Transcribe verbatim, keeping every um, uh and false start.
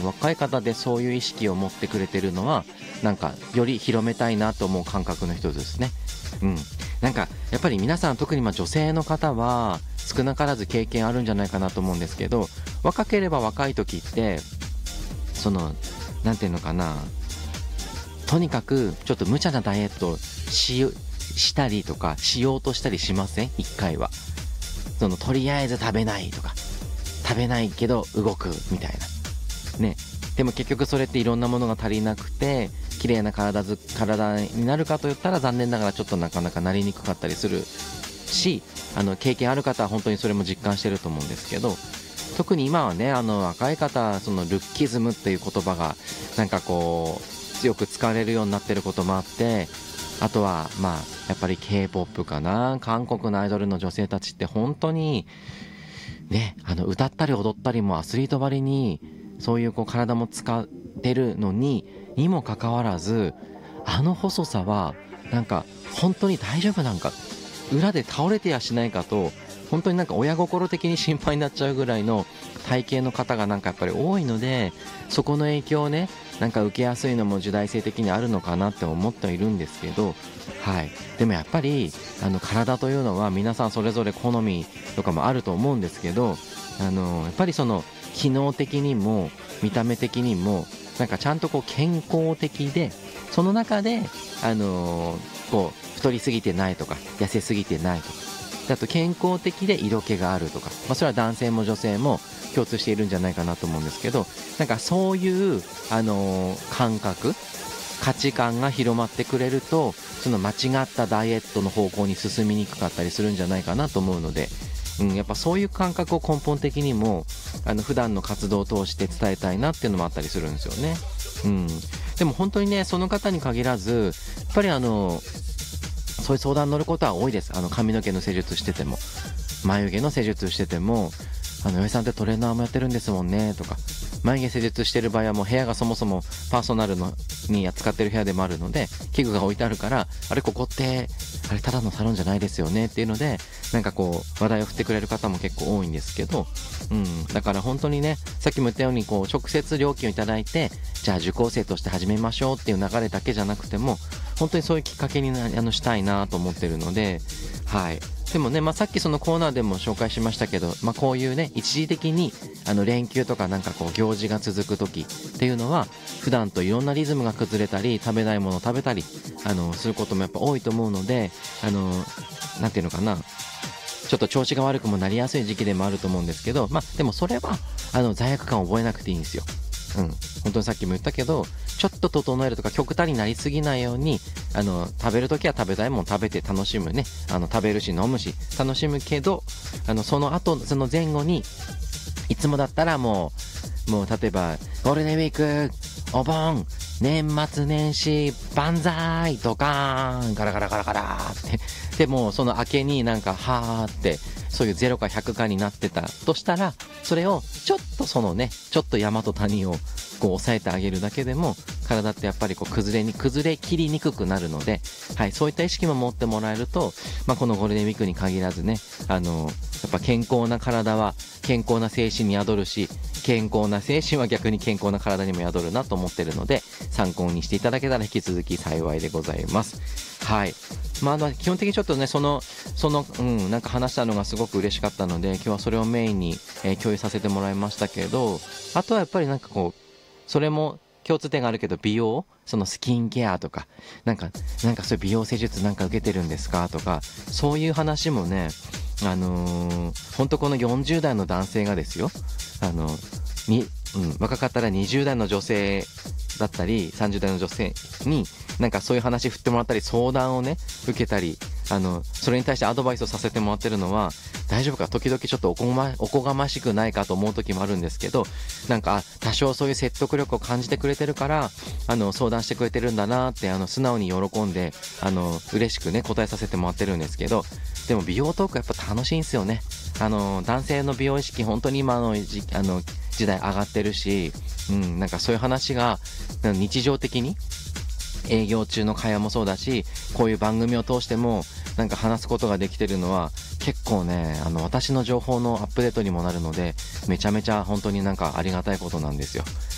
若い方でそういう意識を持ってくれてるのはなんかより広めたいなと思う感覚の一つですね。うん、なんかやっぱり皆さん特にまあ女性の方は少なからず経験あるんじゃないかなと思うんですけど、若ければ若い時ってそのなんていうのかな、とにかくちょっと無茶なダイエットをししたりとかしようとしたりしません？一回はそのとりあえず食べないとか、食べないけど動くみたいなね。でも結局それっていろんなものが足りなくて綺麗な体ず体になるかといったら残念ながらちょっとなかなかなりにくかったりするし、あの経験ある方は本当にそれも実感してると思うんですけど、特に今はね、あの若い方そのルッキズムっていう言葉がなんかこう強く使われるようになってることもあって、あとはまあやっぱり K-ポップ かな、韓国のアイドルの女性たちって本当にね、あの歌ったり踊ったりもアスリートばりにそういうこう体も使ってるのににもかかわらず、あの細さはなんか本当に大丈夫なんか、裏で倒れてやしないかと本当になんか親心的に心配になっちゃうぐらいの体型の方がなんかやっぱり多いので、そこの影響をねなんか受けやすいのも時代性的にあるのかなって思ってはいるんですけど、はい、でもやっぱりあの体というのは皆さんそれぞれ好みとかもあると思うんですけど、あのやっぱりその機能的にも見た目的にもなんかちゃんとこう健康的で、その中であのこう太りすぎてないとか痩せすぎてないとか、あと健康的で色気があるとか、まあ、それは男性も女性も共通しているんじゃないかなと思うんですけど、なんかそういう、あのー感覚価値観が広まってくれると、その間違ったダイエットの方向に進みにくかったりするんじゃないかなと思うので、うん、やっぱそういう感覚を根本的にもあの普段の活動を通して伝えたいなっていうのもあったりするんですよね。うん、でも本当にね、その方に限らずやっぱりあのそういう相談に乗ることは多いです。あの髪の毛の施術してても眉毛の施術してても、あの、上さんってトレーナーもやってるんですもんねとか、眉毛施術してる場合はもう部屋がそもそもパーソナルのに扱ってる部屋でもあるので器具が置いてあるから、あれここってあれただのサロンじゃないですよねっていうので、なんかこう話題を振ってくれる方も結構多いんですけど、うん、だから本当にね、さっきも言ったようにこう直接料金をいただいてじゃあ受講生として始めましょうっていう流れだけじゃなくても、本当にそういうきっかけになあのしたいなと思ってるので、はい。でもね、まあ、さっきそのコーナーでも紹介しましたけど、まあ、こういうね一時的にあの連休とかなんかこう行事が続く時っていうのは普段といろんなリズムが崩れたり食べないものを食べたりあのすることもやっぱ多いと思うので、あのなんていうのかな、ちょっと調子が悪くもなりやすい時期でもあると思うんですけど、まあでもそれはあの罪悪感を覚えなくていいんですよ。うん、本当にさっきも言ったけど、ちょっと整えるとか極端になりすぎないように、あの食べるときは食べたいもの食べて楽しむね、あの食べるし飲むし楽しむけど、あのその後その前後にいつもだったらもうもう例えばゴールデンウィーク、お盆、年末年始万歳とかガラガラガラガラってでもその明けになんかはーってそういうゼロかひゃくかになってたとしたら、それをちょっとそのねちょっと山と谷をこう抑えてあげるだけでも体ってやっぱりこう崩れに崩れきりにくくなるので、はい、そういった意識も持ってもらえると、まあ、このゴールデンウィークに限らずね、あのやっぱ健康な体は健康な精神に宿るし、健康な精神は逆に健康な体にも宿るなと思ってるので、参考にしていただけたら引き続き幸いでございます。はい。まあ、あの基本的にちょっとねそのそのうんなんか話したのがすごく嬉しかったので、今日はそれをメインに、えー共有させてもらいましたけど、あとはやっぱりなんかこうそれも共通点があるけど、美容、そのスキンケアとかなんかなんかそういう美容施術なんか受けてるんですかとか、そういう話もね、あのー、本当このよんじゅう代の男性がですよ、あのに、うん、若かったらにじゅう代の女性だったりさんじゅう代の女性になんかそういう話振ってもらったり相談をね受けたり、あのそれに対してアドバイスをさせてもらってるのは大丈夫か、時々ちょっとおこがま、おこがましくないかと思う時もあるんですけど、なんか多少そういう説得力を感じてくれてるからあの相談してくれてるんだなって、あの素直に喜んであの嬉しくね答えさせてもらってるんですけど、でも美容トークやっぱ楽しいんですよね。あの男性の美容意識本当に今のじあの時代上がってるし、うん、なんかそういう話が日常的に営業中の会話もそうだし、こういう番組を通してもなんか話すことができてるのは結構ね、あの私の情報のアップデートにもなるので、めちゃめちゃ本当になんかありがたいことなんですよ。